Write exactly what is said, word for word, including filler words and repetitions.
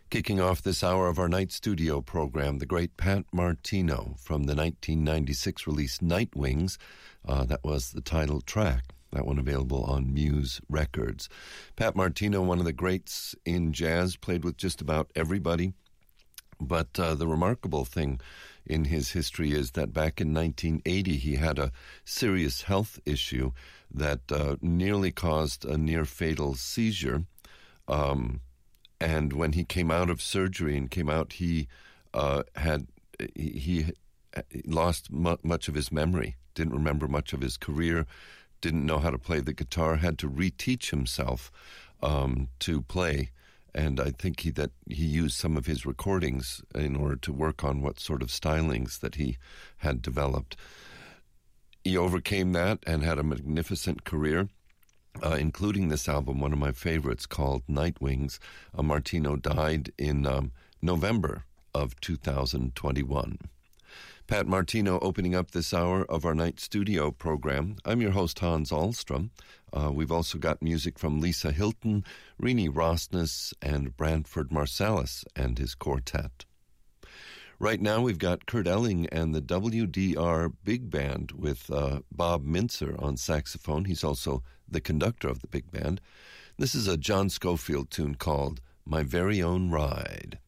Kicking off this hour of our night studio program, the great Pat Martino from the nineteen ninety-six release Night Wings. Uh, that was the title track. That one available on Muse Records. Pat Martino, one of the greats in jazz, played with just about everybody. But uh, the remarkable thing in his history is that back in nineteen eighty, he had a serious health issue that uh, nearly caused a near-fatal seizure. Um, and when he came out of surgery and came out, he uh, had he, he lost mu- much of his memory, didn't remember much of his career, didn't know how to play the guitar, had to reteach himself um, to play. And I think he that he used some of his recordings in order to work on what sort of stylings that he had developed. He overcame that and had a magnificent career, uh, including this album, one of my favorites, called Night Wings. Uh, Martino died in um, November of two thousand twenty-one. Pat Martino opening up this hour of our night studio program. I'm your host, Hans Ahlstrom. Uh, we've also got music from Lisa Hilton, Rini Rosnes, and Branford Marsalis and his quartet. Right now we've got Kurt Elling and the W D R Big Band with uh, Bob Mintzer on saxophone. He's also the conductor of the big band. This is a John Scofield tune called My Very Own Ride.